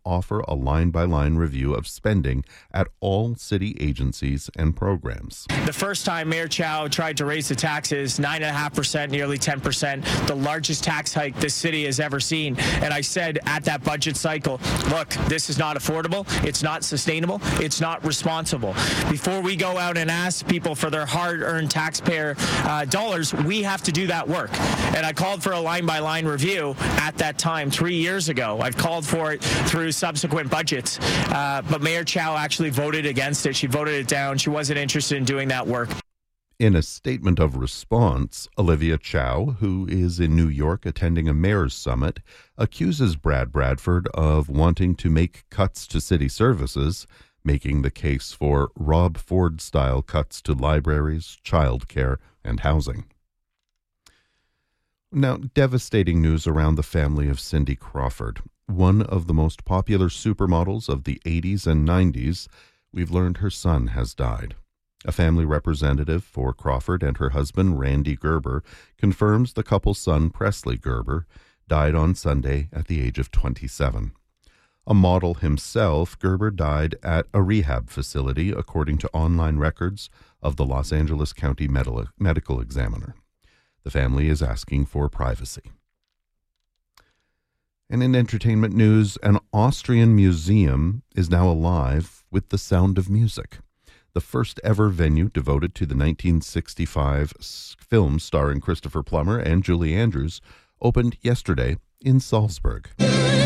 offer a line-by-line review of spending at all city agencies and programs. The first time Mayor Chow tried to raise the taxes, 9.5%, nearly 10%, the largest tax hike this city has ever seen. And I said at that budget cycle, look, this is not affordable, it's not sustainable, it's not responsible. Before we go out and ask people for their hard-earned taxpayer dollars, we have to do that work. And I called for a line-by-line review at that time 3 years ago. I've called for it through subsequent budgets, but Mayor Chow actually voted against it. She voted it down. She wasn't interested in doing that work. In a statement of response, Olivia Chow, who is in New York attending a mayor's summit, accuses Brad Bradford of wanting to make cuts to city services, making the case for Rob Ford-style cuts to libraries, childcare, and housing. Now, devastating news around the family of Cindy Crawford, one of the most popular supermodels of the 80s and 90s. We've learned her son has died. A family representative for Crawford and her husband, Randy Gerber, confirms the couple's son, Presley Gerber, died on Sunday at the age of 27. A model himself, Gerber died at a rehab facility, according to online records of the Los Angeles County Medical Examiner. The family is asking for privacy. And in entertainment news, an Austrian museum is now alive with the sound of music. The first ever venue devoted to the 1965 film starring Christopher Plummer and Julie Andrews opened yesterday in Salzburg.